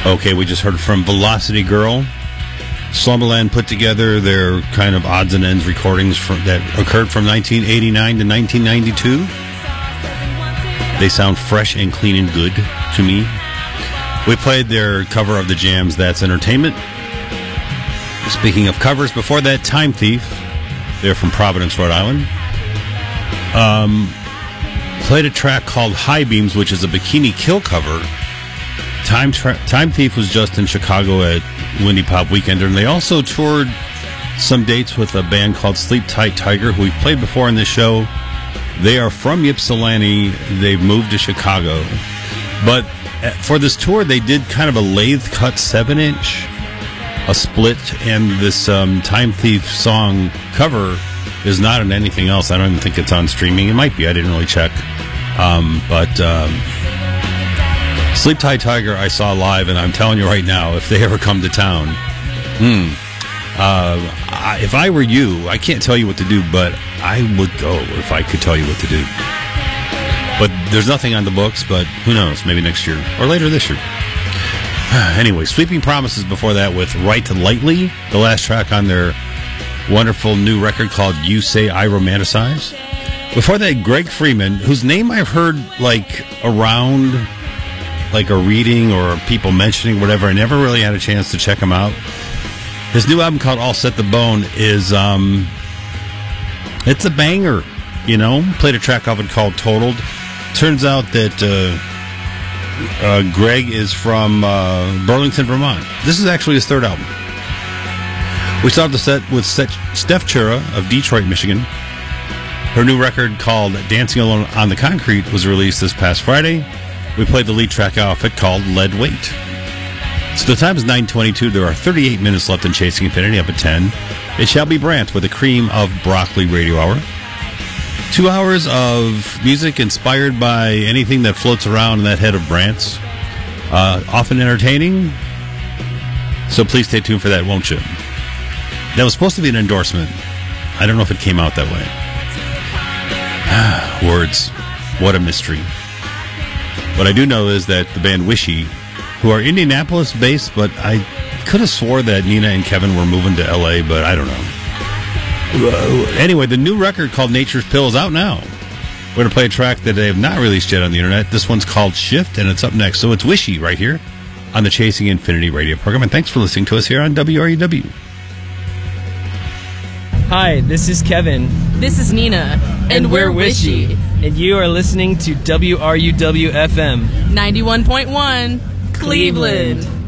Okay, we just heard from Velocity Girl. Slumberland put together their kind of odds and ends recordings that occurred from 1989 to 1992. They sound fresh and clean and good to me. We played their cover of the Jams, That's Entertainment. Speaking of covers, before that, Time Thief. They're from Providence, Rhode Island. Played a track called High Beams, which is a Bikini Kill cover. Time Thief was just in Chicago at Windy Pop Weekender, and they also toured some dates with a band called Sleep Tight Tiger, who we've played before in this show. They are from Ypsilanti. They've moved to Chicago. But for this tour, they did kind of a lathe cut 7-inch, a split, and this Time Thief song cover is not in anything else. I don't even think it's on streaming. It might be. I didn't really check. Sleep Tight Tiger I saw live, and I'm telling you right now, if they ever come to town, if I were you, I can't tell you what to do, but I would go if I could tell you what to do. But there's nothing on the books, but who knows, maybe next year or later this year. Anyway, Sweeping Promises before that with Right Lightly, the last track on their wonderful new record called You Say I Romanticize. Before that, Greg Freeman, whose name I've heard like around like a reading or people mentioning whatever. I never really had a chance to check him out. His new album called All Set the Bone is it's a banger, you know. Played a track off it called Totaled. Turns out that Greg is from Burlington, Vermont. This is actually his third album. We started the set with Steph Chura of Detroit, Michigan. Her new record called Dancing Alone on the Concrete was released this past Friday. We played the lead track off it called Lead Weight. So the time is 9:22. There are 38 minutes left in Chasing Infinity up at 10. It shall be Brant with a cream of broccoli radio hour. 2 hours of music inspired by anything that floats around in that head of Brant's. Often entertaining. So please stay tuned for that, won't you? That was supposed to be an endorsement. I don't know if it came out that way. Words. What a mystery. What I do know is that the band Wishy, who are Indianapolis-based, but I could have swore that Nina and Kevin were moving to L.A., but I don't know. Anyway, the new record called Nature's Pill is out now. We're going to play a track that they have not released yet on the internet. This one's called Shift, and it's up next. So it's Wishy right here on the Chasing Infinity radio program, and thanks for listening to us here on WRUW. Hi, this is Kevin. This is Nina. And we're Wishy. And you are listening to WRUW-FM 91.1 Cleveland.